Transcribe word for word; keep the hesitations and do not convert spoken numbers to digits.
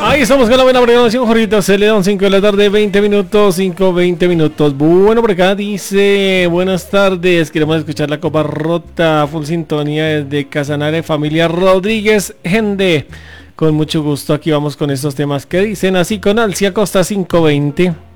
Ahí estamos con la buena programación, Jorgito Celedón, cinco de la tarde, veinte minutos, cinco, veinte minutos. Bueno, por acá dice, buenas tardes, queremos escuchar la Copa Rota, full sintonía desde Casanare, familia Rodríguez, gente. Con mucho gusto, aquí vamos con estos temas que dicen así con Alcia Costa cinco veinte.